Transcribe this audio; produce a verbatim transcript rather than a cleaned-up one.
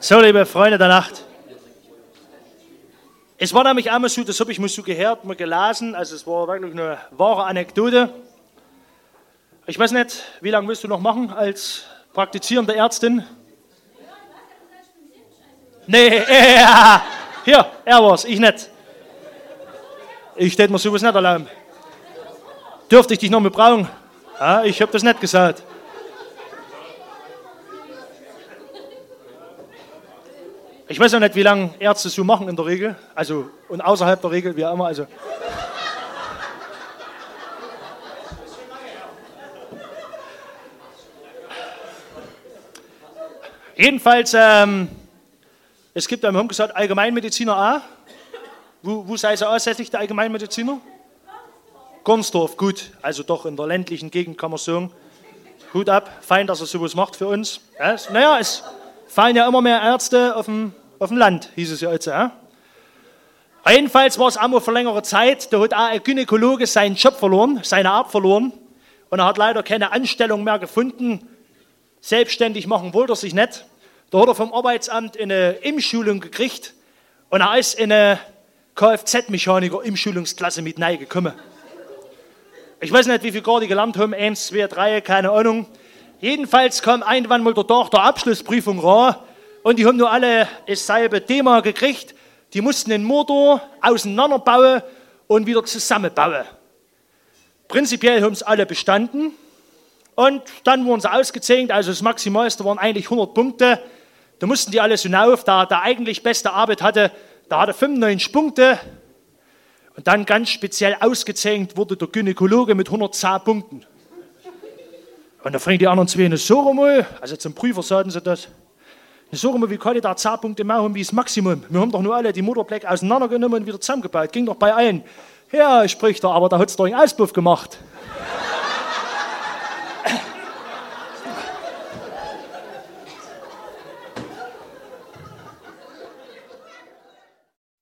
So, liebe Freunde der Nacht. Es war nämlich einmal so, das habe ich mal so gehört, mal gelesen, also es war wirklich eine wahre Anekdote. Ich weiß nicht, wie lange willst du noch machen als praktizierende Ärztin? Nee, äh, ja. Hier, er war's, ich nicht. Ich hätte mir sowas nicht erlauben. Dürfte ich dich noch mal brauchen? Ja, ich habe das nicht gesagt. Ich weiß auch nicht, wie lange Ärzte so machen in der Regel, also und außerhalb der Regel, wie auch immer. Also. Jedenfalls, ähm, es gibt, wir haben gesagt, Allgemeinmediziner auch. Wo, wo sei sie ansässig, der Allgemeinmediziner? Gonsdorf, gut, also doch in der ländlichen Gegend kann man sagen. Hut ab, fein, dass er sowas macht für uns. Ja, es, naja, es fallen ja immer mehr Ärzte auf dem, auf dem Land, hieß es ja jetzt. Ja. Jedenfalls war es einmal für längere Zeit, da hat auch ein Gynäkologe seinen Job verloren, seine Art verloren. Und er hat leider keine Anstellung mehr gefunden. Selbstständig machen wollte er sich nicht. Da hat er vom Arbeitsamt eine Impfschulung gekriegt und er ist in eine Kfz-Mechaniker-Impfschulungsklasse mit reingekommen. Ich weiß nicht, wie viel Grad die gelernt haben, eins, zwei, drei, keine Ahnung. Jedenfalls kam irgendwann mal der Tag der Abschlussprüfung ran und die haben nur alle dasselbe Thema gekriegt. Die mussten den Motor auseinanderbauen und wieder zusammenbauen. Prinzipiell haben es alle bestanden und dann wurden sie ausgezeichnet, also das Maximalste waren eigentlich hundert Punkte. Da mussten die alle so hinauf, da der eigentlich beste Arbeit hatte, der hatte fünfundneunzig Punkte. Und dann ganz speziell ausgezeichnet wurde der Gynäkologe mit hundertzehn Punkten. Und da fragen die anderen zwei, so mal, also zum Prüfer sagten sie das, so mal, wie kann ich da zehn Punkte mehr haben wie das Maximum? Wir haben doch nur alle die Motorbleck auseinandergenommen und wieder zusammengebaut. Ging doch bei allen. Ja, spricht er, aber da hat es doch einen Auspuff gemacht.